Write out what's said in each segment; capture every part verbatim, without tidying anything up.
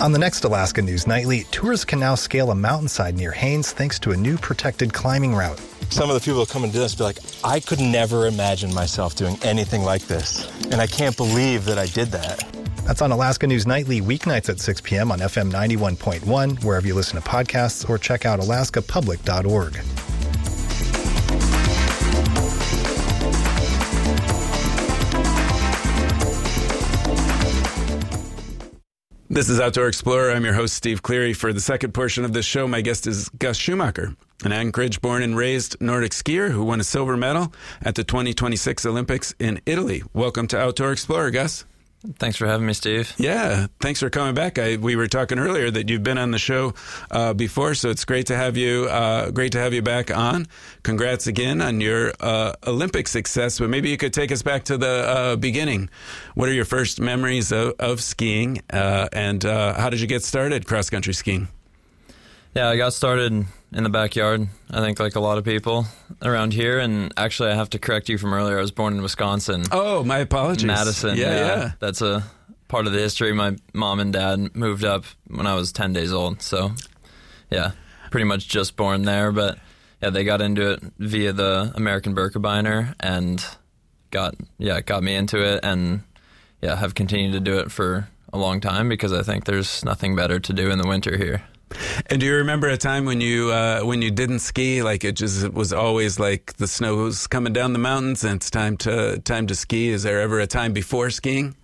On the next Alaska News Nightly, tourists can now scale a mountainside near Haines thanks to a new protected climbing route. Some of the people that come and do this be like, I could never imagine myself doing anything like this, and I can't believe that I did that. That's on Alaska News Nightly, weeknights at six p.m. on F M ninety-one point one, wherever you listen to podcasts, or check out alaska public dot org. This is Outdoor Explorer. I'm your host, Steve Cleary. For the second portion of this show, my guest is Gus Schumacher, an Anchorage-born and raised Nordic skier who won a silver medal at the twenty twenty-six Olympics in Italy. Welcome to Outdoor Explorer, Gus. Thanks for having me, Steve. Yeah, thanks for coming back. I, we were talking earlier that you've been on the show uh, before, so it's great to have you. Uh, great to have you back on. Congrats again on your uh, Olympic success. But maybe you could take us back to the uh, beginning. What are your first memories of, of skiing, uh, and uh, how did you get started cross country skiing? Yeah, I got started in the backyard, I think like a lot of people around here. And actually, I have to correct you from earlier. I was born in Wisconsin. Oh, my apologies. Madison. Yeah, yeah, yeah. That's a part of the history. My mom and dad moved up when I was ten days old. So, yeah, pretty much just born there. But, yeah, they got into it via the American Birkebeiner and got, yeah, got me into it. And, yeah, have continued to do it for a long time because I think there's nothing better to do in the winter here. And do you remember a time when you uh, when you didn't ski? Like it just it was always like the snow was coming down the mountains and it's time to time to ski. Is there ever a time before skiing?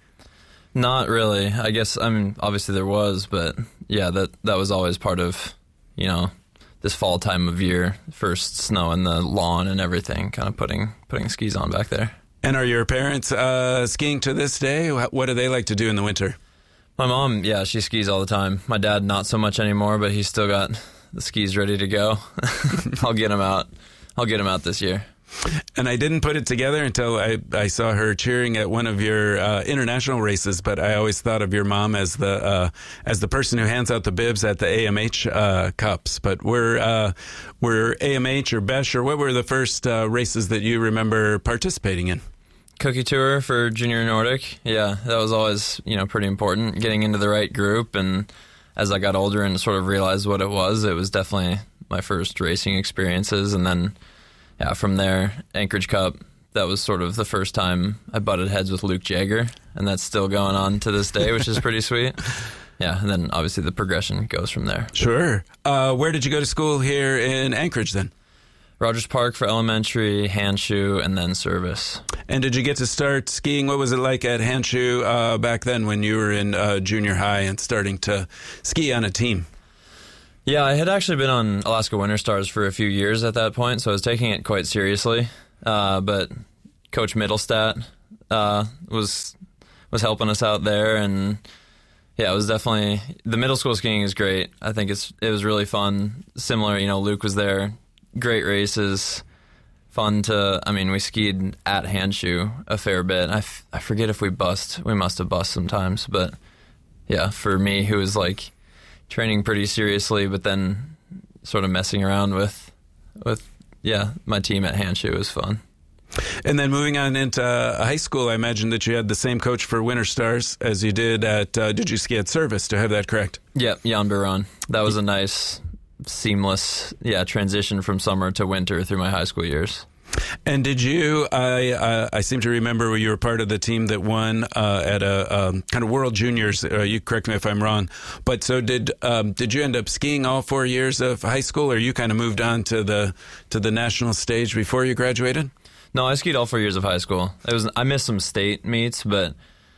Not really. I guess I mean obviously there was, but yeah, that that was always part of you know this fall time of year, first snow in the lawn and everything, kind of putting putting skis on back there. And are your parents uh, skiing to this day? What do they like to do in the winter? My mom, yeah, she skis all the time. My dad, not so much anymore, but he's still got the skis ready to go. I'll get him out. I'll get him out this year. And I didn't put it together until I, I saw her cheering at one of your uh, international races. But I always thought of your mom as the uh, as the person who hands out the bibs at the A M H uh, Cups. But were uh, were A M H or Besh or what were the first uh, races that you remember participating in? Cookie Tour for Junior Nordic. Yeah, that was always, you know, pretty important, getting into the right group. And as I got older and sort of realized what it was, it was definitely my first racing experiences. And then, yeah, from there, Anchorage Cup, that was sort of the first time I butted heads with Luke Jagger. And that's still going on to this day, which is pretty sweet. Yeah, and then obviously the progression goes from there. Sure. Uh, where did you go to school here in Anchorage then? Rogers Park for elementary, Handshoe, and then service. And did you get to start skiing? What was it like at Handshoe uh, back then when you were in uh, junior high and starting to ski on a team? Yeah, I had actually been on Alaska Winter Stars for a few years at that point, so I was taking it quite seriously. Uh, but Coach Middlestat uh, was was helping us out there, and yeah, it was definitely the middle school skiing is great. I think it's it was really fun. Similar, you know, Luke was there. Great races, fun to, I mean, we skied at Handshoe a fair bit. I, f- I forget if we bust, we must have bust sometimes, but yeah, for me, who was like training pretty seriously, but then sort of messing around with, with yeah, my team at Handshoe was fun. And then moving on into uh, high school, I imagine that you had the same coach for Winter Stars as you did at, uh, did you ski at Service? Do I have that correct? Yep, Jan Buron. That was a nice seamless yeah transition from summer to winter through my high school years. And did you I uh, I seem to remember you were part of the team that won uh, at a um, kind of World Juniors, uh, you correct me if I'm wrong, but so did um, did you end up skiing all four years of high school, or you kind of moved on to the to the national stage before you graduated? No, I skied all four years of high school. It was I missed some state meets, but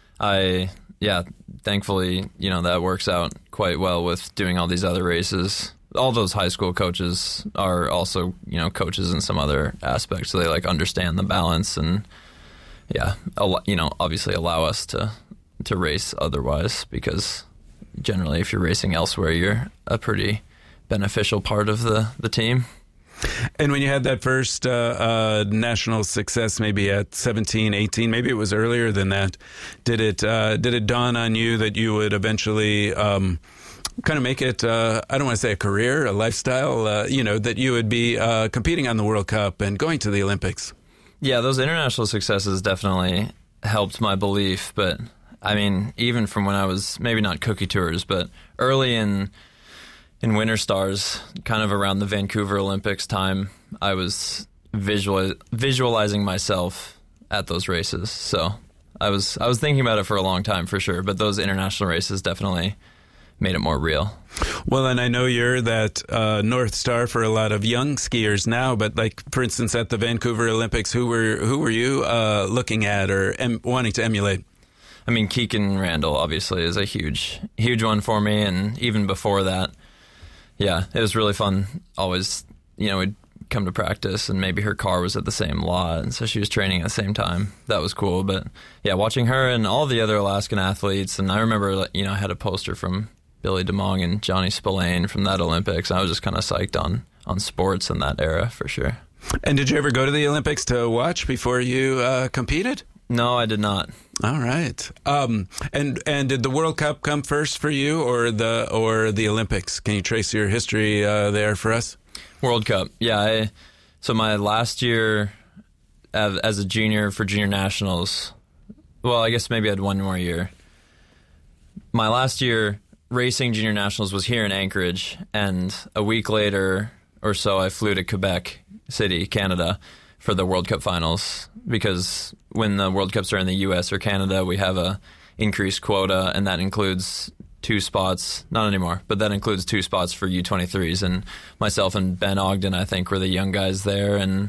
I yeah thankfully you know that works out quite well with doing all these other races. All those high school coaches are also, you know, coaches in some other aspects, so they like understand the balance and, yeah, al- you know, obviously allow us to to race otherwise because generally, if you're racing elsewhere, you're a pretty beneficial part of the, the team. And when you had that first uh, uh, national success, maybe at seventeen, eighteen, maybe it was earlier than that, did it uh, did it dawn on you that you would eventually um, kind of make it, uh, I don't want to say a career, a lifestyle, uh, you know, that you would be uh, competing on the World Cup and going to the Olympics? Yeah, those international successes definitely helped my belief, but I mean, even from when I was, maybe not Cookie Tours, but early in in Winter Stars, kind of around the Vancouver Olympics time, I was visual, visualizing myself at those races. So I was I was thinking about it for a long time, for sure. But those international races definitely made it more real. Well, and I know you're that uh, North Star for a lot of young skiers now, but like, for instance, at the Vancouver Olympics, who were who were you uh, looking at or em- wanting to emulate? I mean, Keegan Randall obviously is a huge, huge one for me, and even before that, yeah, it was really fun. Always, you know, we'd come to practice, and maybe her car was at the same lot, and so she was training at the same time. That was cool, but yeah, watching her and all the other Alaskan athletes, and I remember, you know, I had a poster from Billy DeMong and Johnny Spillane from that Olympics, and I was just kind of psyched on, on sports in that era, for sure. And did you ever go to the Olympics to watch before you uh, competed? No, I did not. All right. Um, and and did the World Cup come first for you, or the or the Olympics? Can you trace your history uh, there for us? World Cup, yeah. I, so my last year as, as a junior for junior nationals, well, I guess maybe I had one more year. My last year racing junior nationals was here in Anchorage, and a week later or so, I flew to Quebec City, Canada, for the World Cup finals, because when the World Cups are in the U S or Canada, we have a increased quota, and that includes two spots, not anymore, but that includes two spots for U twenty-threes, and myself and Ben Ogden, I think, were the young guys there, and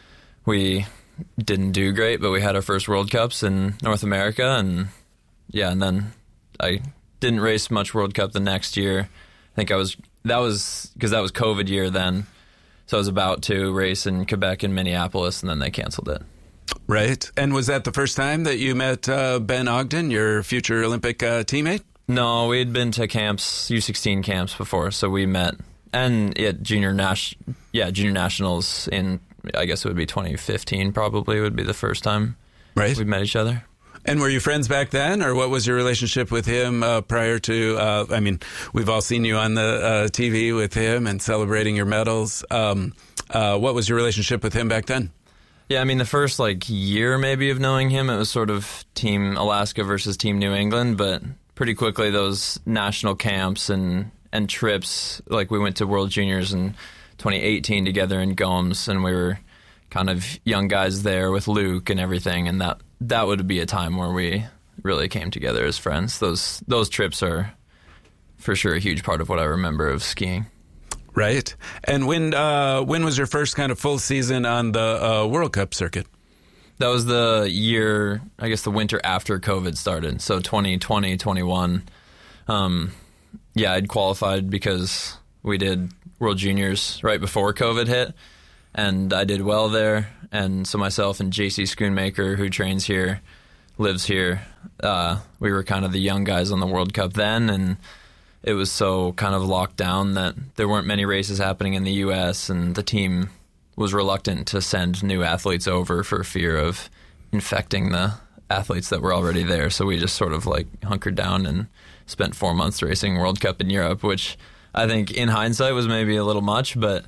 we didn't do great, but we had our first World Cups in North America, and yeah, and then I didn't race much World Cup the next year. I think I was, that was, because that was COVID year then, so I was about to race in Quebec and Minneapolis, and then they canceled it. Right. And was that the first time that you met uh, Ben Ogden, your future Olympic uh, teammate? No, we'd been to camps, U sixteen camps before, so we met, and at junior nas- yeah, junior nationals in, I guess it would be twenty fifteen probably would be the first time right. we met each other. And were you friends back then, or what was your relationship with him uh, prior to, uh, I mean, we've all seen you on the uh, T V with him and celebrating your medals. Um, uh, what was your relationship with him back then? Yeah, I mean, the first, like, year maybe of knowing him, it was sort of Team Alaska versus Team New England, but pretty quickly those national camps and, and trips, like we went to World Juniors in twenty eighteen together in Gomes, and we were kind of young guys there with Luke and everything, and that that would be a time where we really came together as friends. Those those trips are for sure a huge part of what I remember of skiing. Right. And when uh, when was your first kind of full season on the uh, World Cup circuit? That was the year, I guess the winter after COVID started, so twenty twenty, twenty-one. Um, yeah, I'd qualified because we did World Juniors right before COVID hit, and I did well there. And so myself and J C Schoonmaker, who trains here, lives here, uh, we were kind of the young guys on the World Cup then, and it was so kind of locked down that there weren't many races happening in the U S, and the team was reluctant to send new athletes over for fear of infecting the athletes that were already there. So we just sort of like hunkered down and spent four months racing World Cup in Europe, which I think in hindsight was maybe a little much, but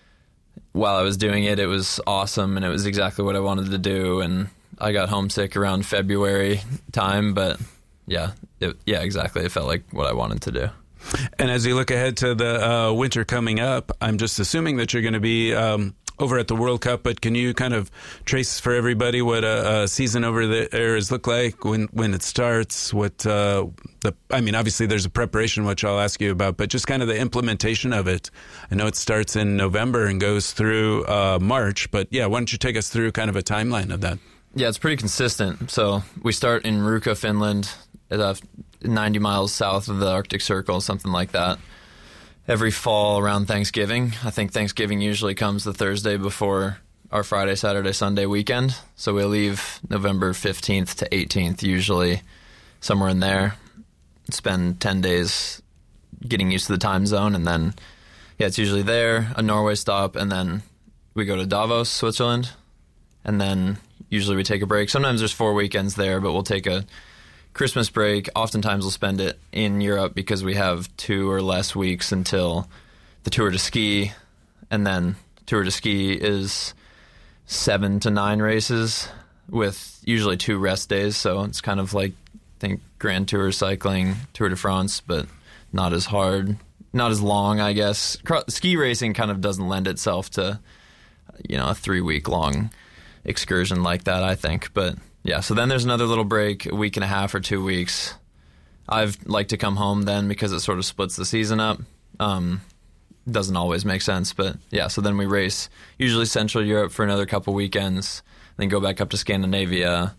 while I was doing it, it was awesome, and it was exactly what I wanted to do, and I got homesick around February time, but yeah, it, yeah, exactly. It felt like what I wanted to do. And as you look ahead to the uh, winter coming up, I'm just assuming that you're going to be um, over at the World Cup, but can you kind of trace for everybody what a, a season over there is look like, when when it starts, what uh, the, I mean, obviously there's a preparation, which I'll ask you about, but just kind of the implementation of it. I know it starts in November and goes through uh, March, but yeah, why don't you take us through kind of a timeline of that? Yeah, it's pretty consistent. So we start in Ruka, Finland, uh, ninety miles south of the Arctic Circle, something like that. Every fall around Thanksgiving. I think Thanksgiving usually comes the Thursday before our Friday, Saturday, Sunday weekend. So we leave November fifteenth to eighteenth, usually somewhere in there. Spend ten days getting used to the time zone, and then, yeah, it's usually there, a Norway stop, and then we go to Davos, Switzerland, and then usually we take a break. Sometimes there's four weekends there, but we'll take a Christmas break. Oftentimes we'll spend it in Europe because we have two or less weeks until the Tour de Ski, and then Tour de Ski is seven to nine races with usually two rest days, so it's kind of like think Grand Tour cycling, Tour de France, but not as hard, not as long, I guess. Ski racing kind of doesn't lend itself to, you know, a three-week-long excursion like that, I think. But, yeah, so then there's another little break, a week and a half or two weeks. I've like to come home then because it sort of splits the season up. Um, doesn't always make sense, but, yeah, so then we race usually Central Europe for another couple weekends, then go back up to Scandinavia,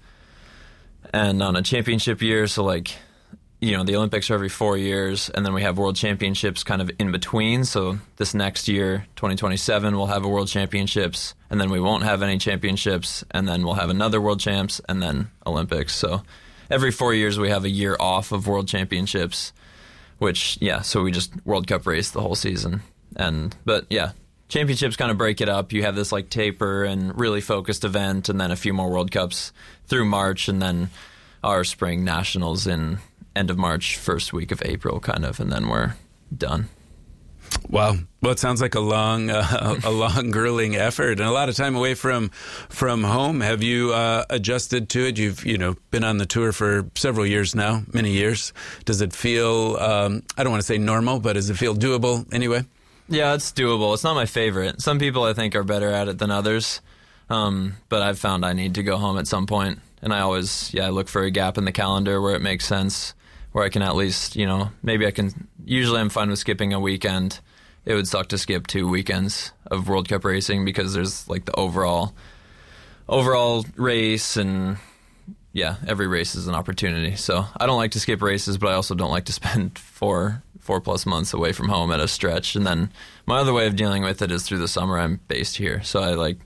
and on a championship year, so, like, you know, the Olympics are every four years, and then we have World Championships kind of in between. So this next year, twenty twenty-seven, we'll have a World Championships, and then we won't have any championships, and then we'll have another World Champs, and then Olympics. So every four years we have a year off of World Championships, which, yeah, so we just World Cup race the whole season. And But, yeah, championships kind of break it up. You have this, like, taper and really focused event, and then a few more World Cups through March, and then our spring nationals in end of March, first week of April, kind of, and then we're done. Wow. Well, it sounds like a long, uh, a long, grueling effort, and a lot of time away from from home. Have you uh, adjusted to it? You've, you know, been on the tour for several years now, many years. Does it feel? Um, I don't want to say normal, but does it feel doable anyway? Yeah, it's doable. It's not my favorite. Some people I think are better at it than others, um, but I've found I need to go home at some point, and I always, yeah, look for a gap in the calendar where it makes sense, where I can at least, you know, maybe I can, usually I'm fine with skipping a weekend. It would suck to skip two weekends of World Cup racing because there's, like, the overall overall race, and, yeah, every race is an opportunity. So I don't like to skip races, but I also don't like to spend four, four-plus months away from home at a stretch. And then my other way of dealing with it is through the summer. I'm based here, so I, like,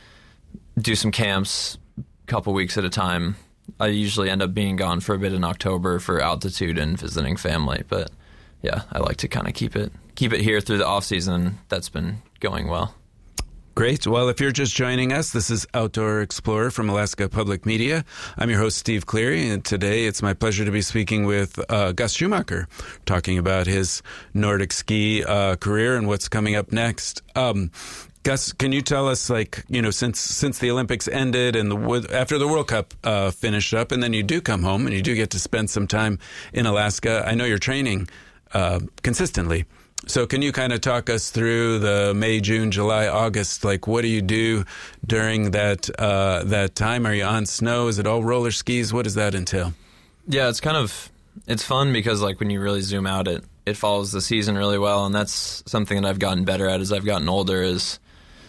do some camps a couple weeks at a time. I usually end up being gone for a bit in October for altitude and visiting family, but yeah, I like to kind of keep it keep it here through the off season. That's been going well. Great. Well, if you're just joining us, this is Outdoor Explorer from Alaska Public Media. I'm your host, Steve Cleary, and today it's my pleasure to be speaking with uh, Gus Schumacher, talking about his Nordic ski uh, career and what's coming up next. Um, Gus, can you tell us, like, you know, since since the Olympics ended and the after the World Cup uh, finished up, and then you do come home and you do get to spend some time in Alaska. I know you're training uh, consistently. So can you kind of talk us through the May, June, July, August? Like, what do you do during that uh, that time? Are you on snow? Is it all roller skis? What does that entail? Yeah, it's kind of, it's fun because, like, when you really zoom out, it, it follows the season really well, and that's something that I've gotten better at as I've gotten older is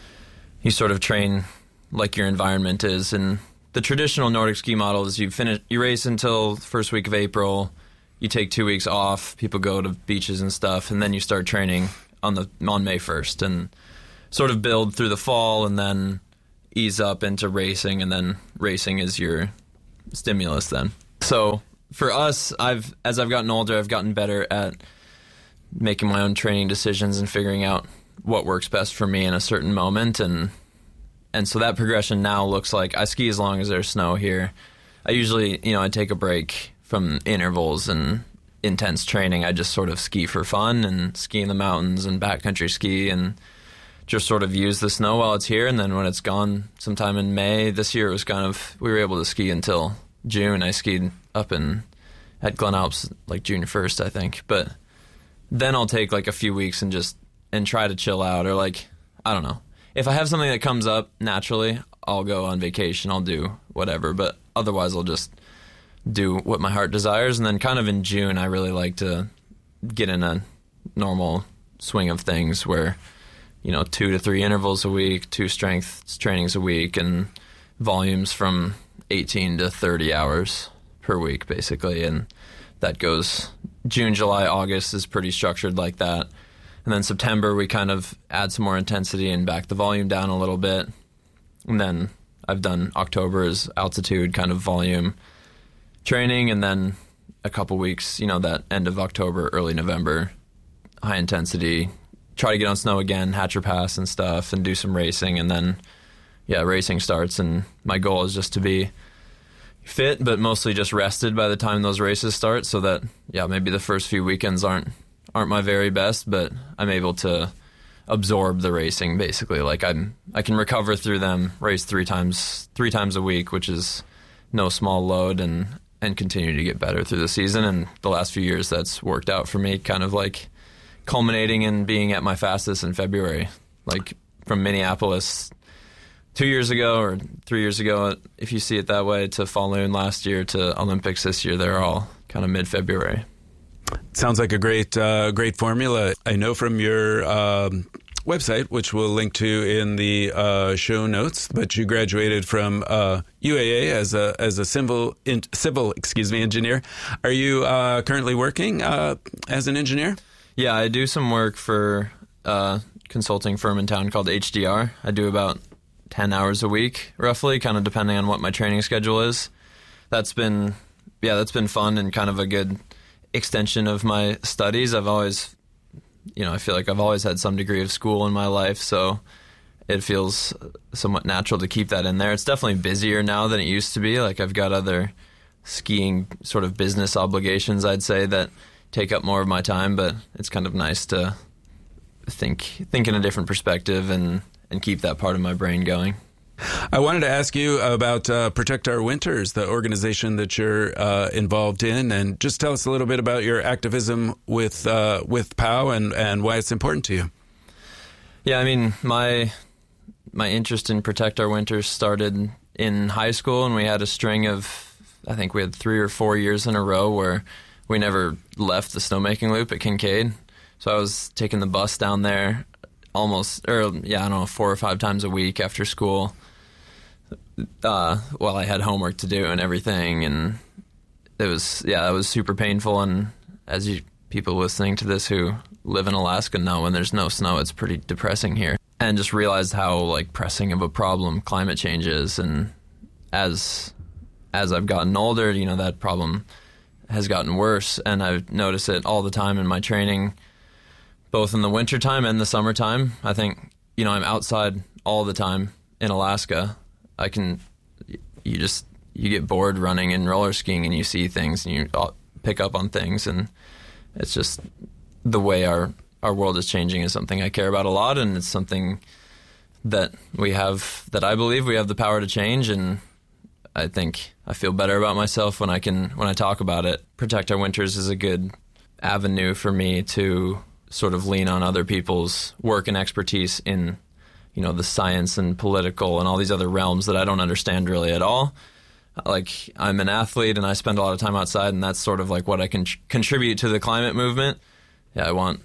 you sort of train like your environment is. And the traditional Nordic ski model is you finish, you race until the first week of April, you take two weeks off, people go to beaches and stuff, and then you start training on the on May first and sort of build through the fall and then ease up into racing, and then racing is your stimulus then. So for us, I've as I've gotten older, I've gotten better at making my own training decisions and figuring out what works best for me in a certain moment, and and so that progression now looks like I ski as long as there's snow here. I usually, you know, I take a break from intervals and intense training. I just sort of ski for fun and ski in the mountains and backcountry ski and just sort of use the snow while it's here, and then when it's gone sometime in May, this year it was kind of, we were able to ski until June. I skied up in at Glen Alps like June first, I think, but then I'll take like a few weeks and just and try to chill out, or like, I don't know. If I have something that comes up naturally, I'll go on vacation, I'll do whatever, but otherwise I'll just do what my heart desires. And then kind of in June, I really like to get in a normal swing of things where, you know, two to three intervals a week, two strength trainings a week, and volumes from eighteen to thirty hours per week, basically. And that goes June, July, August is pretty structured like that. And then September, we kind of add some more intensity and back the volume down a little bit. And then I've done October as altitude kind of volume training, and then a couple weeks, you know, that end of October, early November, high intensity, try to get on snow again, Hatcher Pass and stuff, and do some racing. And then, yeah, racing starts, and my goal is just to be fit, but mostly just rested by the time those races start, so that, yeah, maybe the first few weekends aren't aren't my very best, but I'm able to absorb the racing, basically. Like, I'm I can recover through them, race three times three times a week, which is no small load, and and continue to get better through the season. And the last few years, that's worked out for me, kind of like culminating in being at my fastest in February. Like from Minneapolis two years ago or three years ago, if you see it that way, to Falun last year to Olympics this year, they're all kind of mid-February. Sounds like a great, uh, great formula. I know from your um, website, which we'll link to in the uh, show notes, but you graduated from uh, U A A as a as a civil in, civil excuse me engineer. Are you uh, currently working uh, as an engineer? Yeah, I do some work for a consulting firm in town called H D R. I do about ten hours a week, roughly, kind of depending on what my training schedule is. That's been, yeah, that's been fun and kind of a good extension of my studies. I've always, you know, I feel like I've always had some degree of school in my life, so it feels somewhat natural to keep that in there. It's definitely busier now than it used to be. Like I've got other skiing sort of business obligations, I'd say, that take up more of my time, but it's kind of nice to think think in a different perspective and, and keep that part of my brain going. I wanted to ask you about uh, Protect Our Winters, the organization that you're uh, involved in, and just tell us a little bit about your activism with uh, with P O W and, and why it's important to you. Yeah, I mean, my my interest in Protect Our Winters started in high school, and we had a string of, I think we had three or four years in a row where we never left the snowmaking loop at Kincaid. So I was taking the bus down there almost, or yeah, I don't know, four or five times a week after school, uh, while I had homework to do and everything. And it was, yeah, it was super painful. And as you people listening to this who live in Alaska know, when there's no snow, it's pretty depressing here. And just realized how like pressing of a problem climate change is. And as as I've gotten older, you know, that problem has gotten worse, and I've noticed it all the time in my training, both in the wintertime and the summertime. I think, you know, I'm outside all the time in Alaska. I can, you just, you get bored running and roller skiing, and you see things and you pick up on things, and it's just the way our, our world is changing is something I care about a lot, and it's something that we have, that I believe we have the power to change, and I think I feel better about myself when I can, when I talk about it. Protect Our Winters is a good avenue for me to sort of lean on other people's work and expertise in, you know, the science and political and all these other realms that I don't understand really at all. Like, I'm an athlete and I spend a lot of time outside, and that's sort of like what I can tr- contribute to the climate movement. Yeah, I want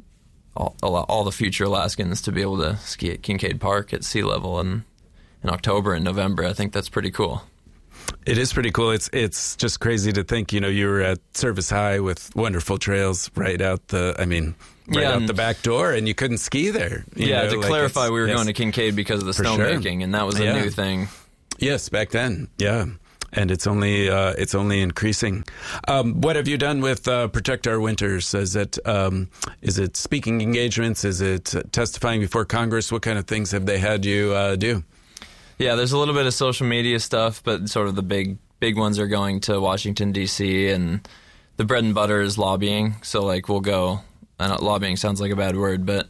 all, all the future Alaskans to be able to ski at Kincaid Park at sea level in, in October and November. I think that's pretty cool. It is pretty cool. It's it's just crazy to think, you know, you were at Service High with wonderful trails right out the, I mean, right yeah, out the back door, and you couldn't ski there. Yeah, know? to like clarify, we were yes. going to Kincaid because of the snowmaking, sure. And that was a yeah. new thing. Yes, back then. Yeah. And it's only uh, it's only increasing. Um, what have you done with uh, Protect Our Winters? Is it um, is it speaking engagements? Is it testifying before Congress? What kind of things have they had you uh, do? Yeah, there's a little bit of social media stuff, but sort of the big big ones are going to Washington, D C, and the bread and butter is lobbying. So, like, we'll go, I know lobbying sounds like a bad word, but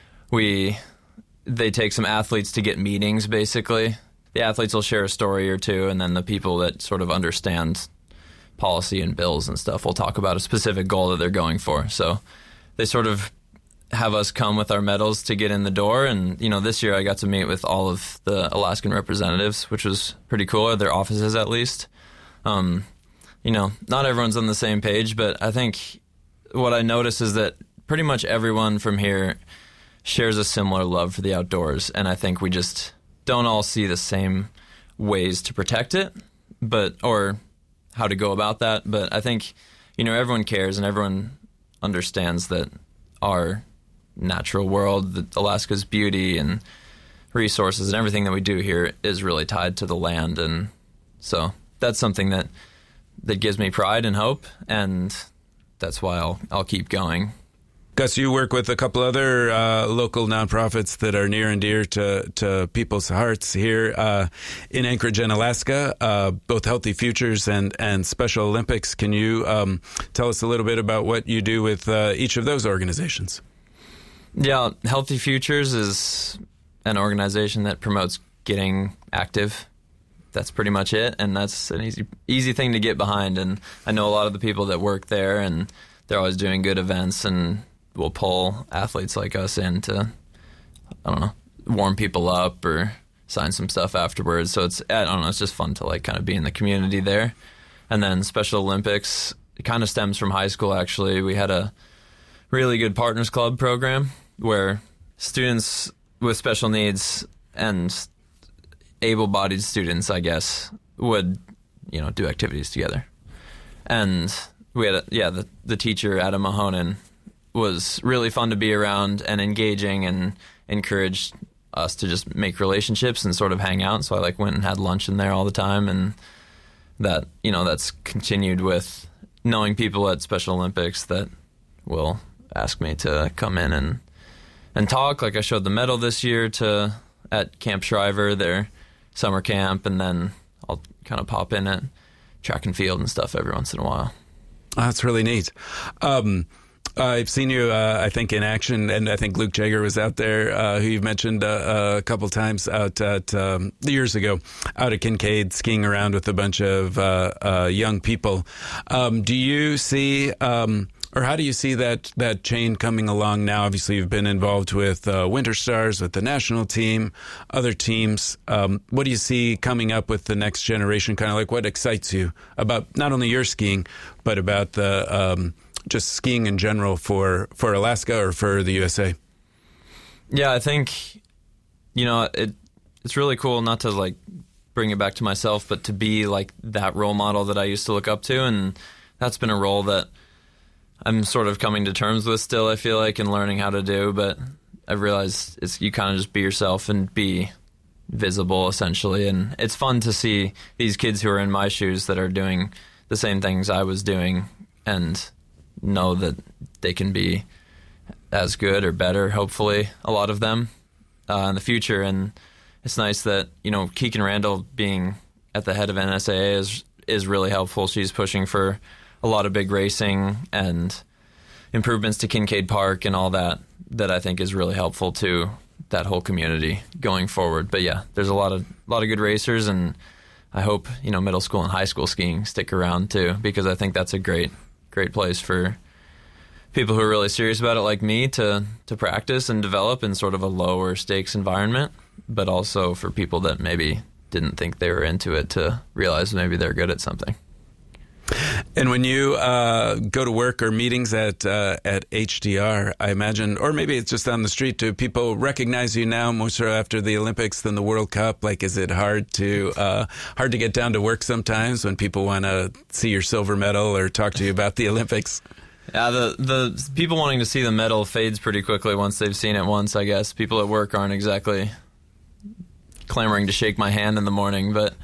we, they take some athletes to get meetings, basically. The athletes will share a story or two, and then the people that sort of understand policy and bills and stuff will talk about a specific goal that they're going for. So they sort of have us come with our medals to get in the door. And, you know, this year I got to meet with all of the Alaskan representatives, which was pretty cool, or their offices at least. Um, you know, not everyone's on the same page, but I think what I notice is that pretty much everyone from here shares a similar love for the outdoors. And I think we just don't all see the same ways to protect it, but, or how to go about that. But I think, you know, everyone cares and everyone understands that our natural world, that Alaska's beauty and resources and everything that we do here is really tied to the land. And so that's something that that gives me pride and hope, and that's why I'll I'll keep going. Gus, you work with a couple other uh, local nonprofits that are near and dear to, to people's hearts here uh, in Anchorage and Alaska, uh, both Healthy Futures and, and Special Olympics. Can you um, tell us a little bit about what you do with uh, each of those organizations? Yeah, Healthy Futures is an organization that promotes getting active, that's pretty much it, and that's an easy easy thing to get behind. And I know a lot of the people that work there, and they're always doing good events and will pull athletes like us in to, I don't know, warm people up or sign some stuff afterwards. So it's, I don't know, it's just fun to like kind of be in the community there. And then Special Olympics, it kind of stems from high school, actually. We had a really good Partners Club program where students with special needs and able-bodied students, I guess, would, you know, do activities together. And we had, a, yeah, the, the teacher, Adam Mahonen, was really fun to be around and engaging and encouraged us to just make relationships and sort of hang out. So I like went and had lunch in there all the time, and that, you know, that's continued with knowing people at Special Olympics that will ask me to come in and and talk. Like I showed the medal this year to at Camp Shriver, their summer camp, and then I'll kind of pop in at track and field and stuff every once in a while. Oh, that's really neat. Um, I've seen you, uh, I think, in action, and I think Luke Jager was out there, uh, who you've mentioned uh, a couple times out at um, years ago, out at Kincaid, skiing around with a bunch of uh, uh, young people. Um, do you see, um, or how do you see that that chain coming along now? Obviously, you've been involved with uh, Winter Stars, with the national team, other teams. Um, what do you see coming up with the next generation? Kind of like what excites you about not only your skiing, but about the um, just skiing in general for, for Alaska or for the U S A? Yeah, I think, you know, it it's really cool, not to like bring it back to myself, but to be like that role model that I used to look up to. And that's been a role that I'm sort of coming to terms with still, I feel like, and learning how to do. But I've realized it's, you kind of just be yourself and be visible, essentially. And it's fun to see these kids who are in my shoes that are doing the same things I was doing and know that they can be as good or better, hopefully, a lot of them uh, in the future. And it's nice that, you know, Keegan Randall being at the head of N S A A is is really helpful. She's pushing for a lot of big racing and improvements to Kincaid Park and all that, that I think is really helpful to that whole community going forward. But yeah, there's a lot of a lot of good racers, and I hope, you know, middle school and high school skiing stick around too, because I think that's a great great place for people who are really serious about it like me to to practice and develop in sort of a lower stakes environment, but also for people that maybe didn't think they were into it to realize maybe they're good at something. And when you uh, go to work or meetings at uh, at H D R, I imagine, or maybe it's just on the street, do people recognize you now more so after the Olympics than the World Cup? Like, is it hard to uh, hard to get down to work sometimes when people want to see your silver medal or talk to you about the Olympics? Yeah, the the people wanting to see the medal fades pretty quickly once they've seen it once, I guess. People at work aren't exactly clamoring to shake my hand in the morning, but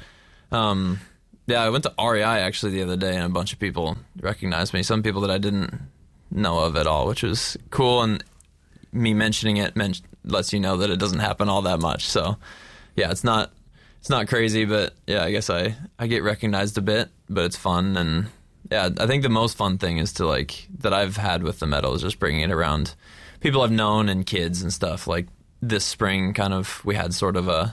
um, yeah, I went to R E I actually the other day, and a bunch of people recognized me. Some people that I didn't know of at all, which was cool. And me mentioning it men- lets you know that it doesn't happen all that much. So yeah, it's not it's not crazy, but yeah, I guess I, I get recognized a bit, but it's fun. And yeah, I think the most fun thing is to like that I've had with the medal is just bringing it around people I've known and kids and stuff. Like this spring, kind of, we had sort of a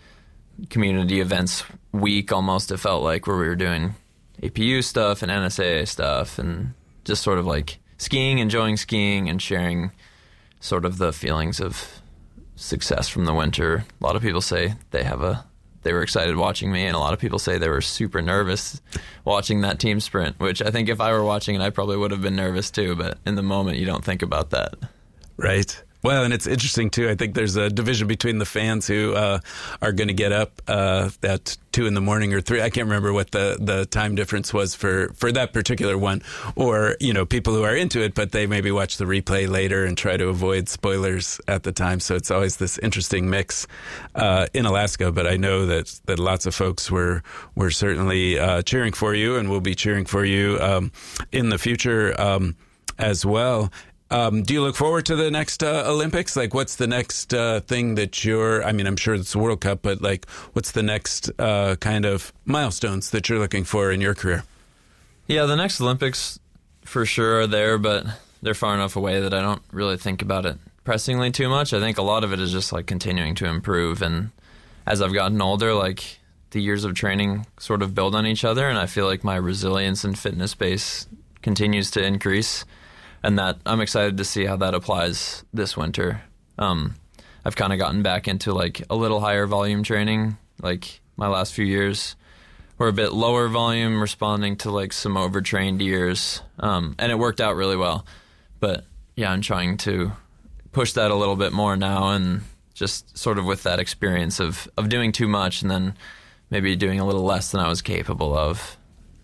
community events week almost, it felt like, where we were doing A P U stuff and N S A A stuff and just sort of like skiing, enjoying skiing and sharing sort of the feelings of success from the winter. A lot of people say they have a they were excited watching me, and a lot of people say they were super nervous watching that team sprint, which I think if I were watching it, I probably would have been nervous too, but in the moment you don't think about that. Right. Well, and it's interesting, too. I think there's a division between the fans who uh, are going to get up uh, at two in the morning or three. I can't remember what the, the time difference was for, for that particular one. Or, you know, people who are into it, but they maybe watch the replay later and try to avoid spoilers at the time. So it's always this interesting mix uh, in Alaska. But I know that, that lots of folks were, were certainly uh, cheering for you and will be cheering for you um, in the future um, as well. Um, do you look forward to the next uh, Olympics? Like, what's the next uh, thing that you're, I mean, I'm sure it's the World Cup, but like, what's the next uh, kind of milestones that you're looking for in your career? Yeah, the next Olympics for sure are there, but they're far enough away that I don't really think about it pressingly too much. I think a lot of it is just like continuing to improve. And as I've gotten older, like the years of training sort of build on each other, and I feel like my resilience and fitness base continues to increase, and that I'm excited to see how that applies this winter. Um, I've kind of gotten back into like a little higher volume training, like my last few years were a bit lower volume, responding to like some overtrained years, um, and it worked out really well. But yeah, I'm trying to push that a little bit more now, and just sort of with that experience of, of doing too much and then maybe doing a little less than I was capable of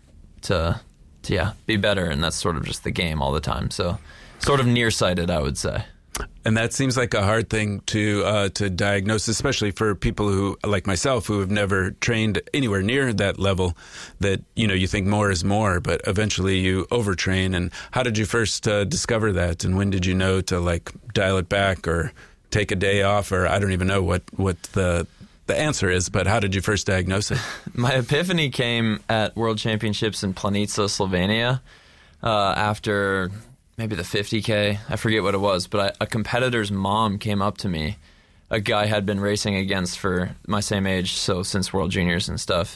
to, to yeah, be better. And that's sort of just the game all the time. So sort of nearsighted, I would say. And that seems like a hard thing to uh, to diagnose, especially for people who, like myself, who have never trained anywhere near that level. That, you know, you think more is more, but eventually you overtrain. And how did you first uh, discover that? And when did you know to like dial it back or take a day off? Or I don't even know what what the the answer is. But how did you first diagnose it? My epiphany came at World Championships in Planica, Slovenia, uh, after maybe the fifty K, I forget what it was, but I, a competitor's mom came up to me, a guy I had been racing against for my same age, so since World Juniors and stuff.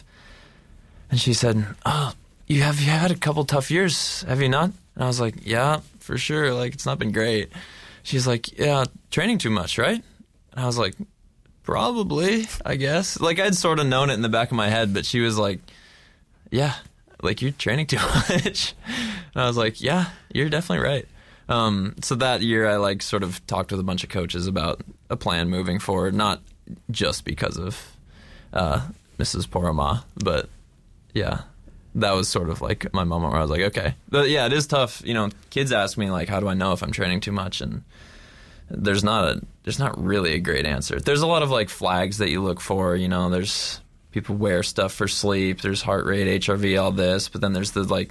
And she said, oh, you have you had a couple tough years, have you not? And I was like, yeah, for sure, like, it's not been great. She's like, yeah, training too much, right? And I was like, probably, I guess. Like, I'd sort of known it in the back of my head, but she was like, yeah, like, you're training too much. And I was like, yeah, you're definitely right. Um, so that year I like sort of talked with a bunch of coaches about a plan moving forward, not just because of uh, Missus Poroma, but yeah, that was sort of like my moment where I was like, okay. But yeah, it is tough. You know, kids ask me like, how do I know if I'm training too much? And there's not a, there's not really a great answer. There's a lot of like flags that you look for, you know, there's people wear stuff for sleep, there's heart rate, H R V, all this, but then there's the like,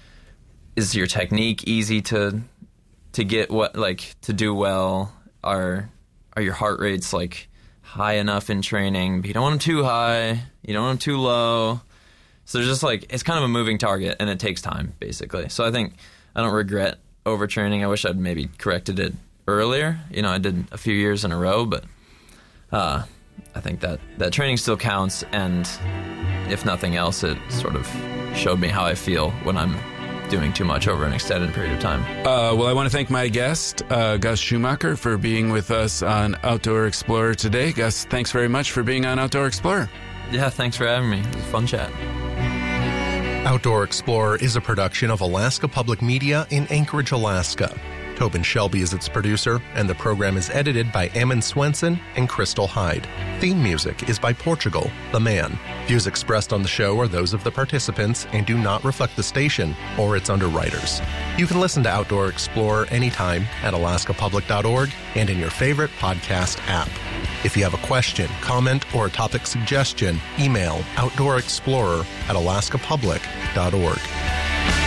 is your technique easy to to get what like to do well? Are are your heart rates like high enough in training? But you don't want them too high, you don't want them too low. So there's just like, it's kind of a moving target, and it takes time basically. So I think I don't regret overtraining. I wish I'd maybe corrected it earlier. You know, I did a few years in a row, but uh, I think that that training still counts, and if nothing else, it sort of showed me how I feel when I'm doing too much over an extended period of time. Uh, well, I want to thank my guest, uh, Gus Schumacher, for being with us on Outdoor Explorer today. Gus, thanks very much for being on Outdoor Explorer. Yeah, thanks for having me. It was a fun chat. Outdoor Explorer is a production of Alaska Public Media in Anchorage, Alaska. Tobin Shelby is its producer, and the program is edited by Ammon Swenson and Crystal Hyde. Theme music is by Portugal, The Man. Views expressed on the show are those of the participants and do not reflect the station or its underwriters. You can listen to Outdoor Explorer anytime at alaska public dot org and in your favorite podcast app. If you have a question, comment, or a topic suggestion, email outdoor explorer at alaska public dot org.